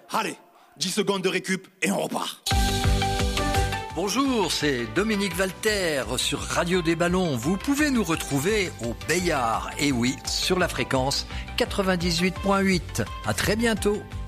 Allez, 10 secondes de récup et on repart. Bonjour, c'est Dominique Valter sur Radio des Ballons. Vous pouvez nous retrouver au Bayard, et oui, sur la fréquence 98.8. À très bientôt.